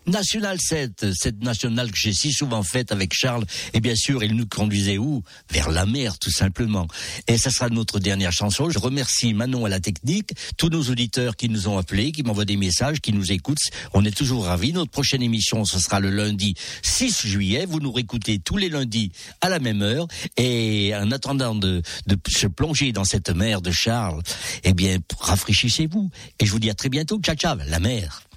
National 7, cette nationale que j'ai si souvent faite avec Charles, et bien sûr, il nous conduisait où? Vers la mer, tout simplement. Et ça sera notre dernière chanson. Je remercie Manon à la technique, tous nos auditeurs qui nous ont appelés, qui m'envoient des messages, qui nous écoutent. On est toujours ravis. Notre prochaine émission, ce sera le lundi 6 juillet. Vous nous réécoutez tous les lundis à la même heure. Et en attendant de se plonger dans cette mer de Charles, eh bien, rafraîchissez-vous. Et je vous dis à très bientôt. Ciao, ciao, la mer.